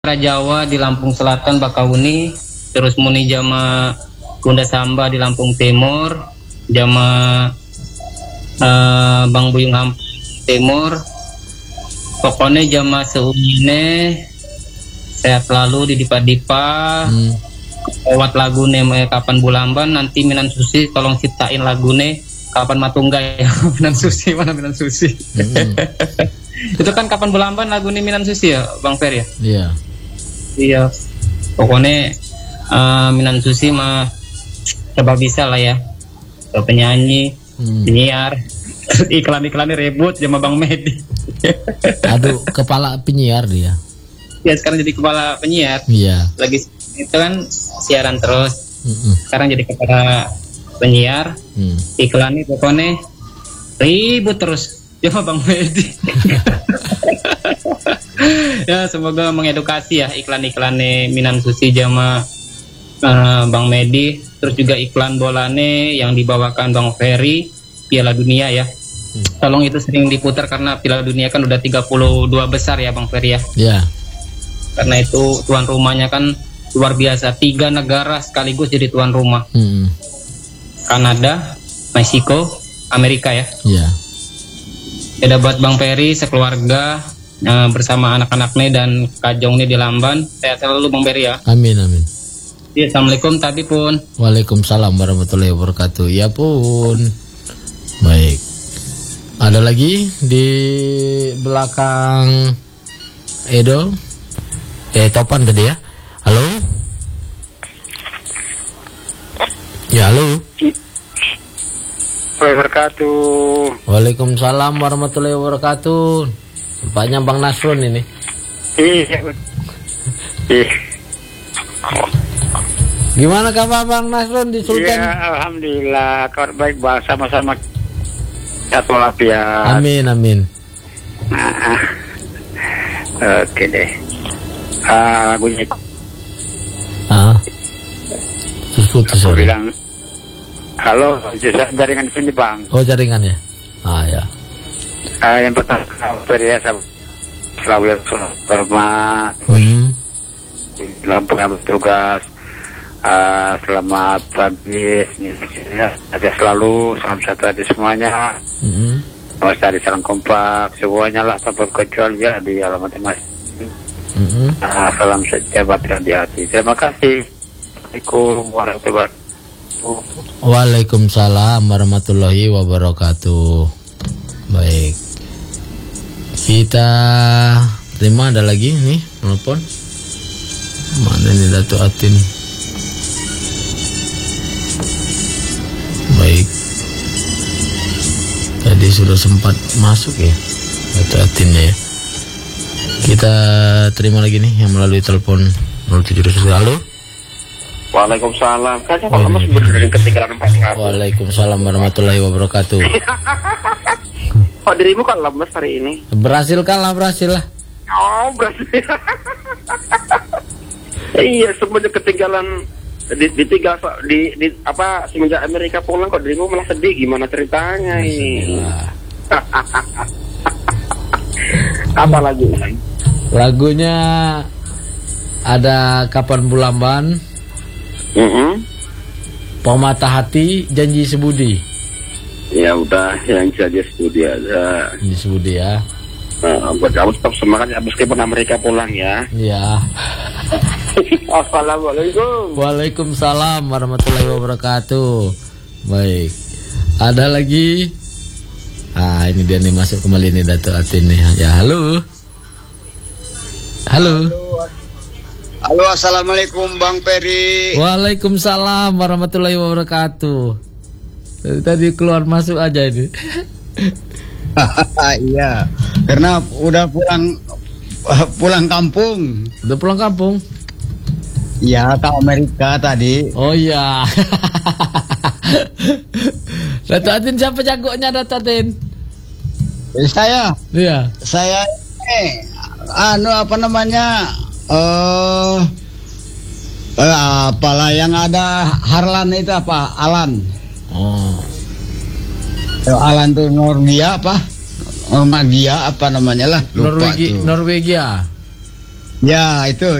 Jawa di Lampung Selatan Bakauni, terus muni jama Bunda Samba di Lampung Timur, jama Bang Buyung Hampung Timur. Pokoknya jama seumine sehat selalu di Dipa-Dipa. Lewat lagune kapan bulamban, nanti Minan Susi tolong ciptain lagune kapan matunggai. Minan Susi mana Minan Susi. Itu kan kapan bulamban lagune Minan Susi ya Bang Fer ya? Iya. Iya. Pokoknya Minan Susi mah coba bisa lah ya. Penyanyi, penyiar, iklan-iklannya rebut sama Bang Medi. Aduh, kepala penyiar dia. Ya sekarang jadi kepala penyiar. Iya. Lagi itu kan siaran terus. Sekarang jadi kepala penyiar. Iklannya pokoknya ribut terus. Cuma Bang Medi. Ya semoga mengedukasi ya iklan-iklannya Minan Susi sama Bang Medi. Terus juga iklan bolane yang dibawakan Bang Ferry Piala Dunia ya. Tolong itu sering diputar karena Piala Dunia kan udah 32 besar ya Bang Ferry ya. Iya. Karena itu tuan rumahnya kan luar biasa, 3 negara sekaligus jadi tuan rumah. Kanada, Meksiko, Amerika ya. Iya. Beda buat Bang Ferry sekeluarga bersama anak-anaknya dan kajongnya di Lamban. Sehat selalu Bang Ferry ya. Amin amin. Ya, Assalamualaikum tadi pun. Waalaikumsalam warahmatullahi wabarakatuh. Ya pun. Baik. Ada lagi di belakang Edo. Topan tadi ya. Halo. Ya halo. Wabarakatuh. Waalaikumsalam warahmatullahi wabarakatuh. Tempatnya Bang Nasrun ini. Iya. Gimana kabar Bang Nasrun di Sultan? Ya, alhamdulillah kabar baik Bang, sama-sama sehat walafiat. Amin amin. Oke deh. Lagunya Putus aku bilang halo, jaringan di sini Bang. Oh jaringannya. Ya. Yang pertama ya selalu yang hormat. Lampung yang bertugas. Selamat pagi ya, sehat selalu, salam sejahtera semuanya. Cari salam kompak semuanya lah tanpa kecuali ya di alamat masing-masing. Salam sejahtera di hati. Terima kasih. Assalamualaikum warahmatullahi wabarakatuh. Waalaikumsalam warahmatullahi wabarakatuh. Baik. Kita terima, ada lagi nih telepon. Mana nih Datuk Atin? Baik. Tadi sudah sempat masuk ya Datuk Atinnya ya. Kita terima lagi nih yang melalui telepon 07. Halo. Waalaikumsalam. Kayaknya kalau Mas berdiri ketinggalan 400. Waalaikumsalam warahmatullahi wabarakatuh. Oh, dirimu kan lemes hari ini. Berhasil lah. Oh, berhasil. Iya, semuanya ketinggalan ditinggal di apa semenjak Amerika pulang kok dirimu malah sedih, gimana ceritanya ini? Apa lagi? Lagunya ada Kapan Bulamban, Pematah Hati, Janji Sebudi. Ya udah, yang Janji Sebudi aja. Janji Sebudi ya. Buat kamu tetap semangat ya meskipun Amerika pulang ya. Iya. Assalamualaikum. Waalaikumsalam warahmatullahi wabarakatuh. Baik. Ada lagi? Ini dia nih masuk kembali nih Datuk Atin nih. Ya halo. Halo. Halo, assalamualaikum Bang Ferry. Waalaikumsalam warahmatullahi wabarakatuh. Tadi keluar masuk aja ini. Iya, karena udah pulang kampung. Udah pulang kampung? Ya, ke Amerika tadi. Oh iya. Datuk Atin siapa jagonya Datuk Atin? Saya. Iya. Saya apa namanya? Apalah yang ada Harlan itu apa? Alan. Oh. Alan tuh Norwegia apa? Norwegia apa namanya lah? Lupa Norwegia. Ya, itu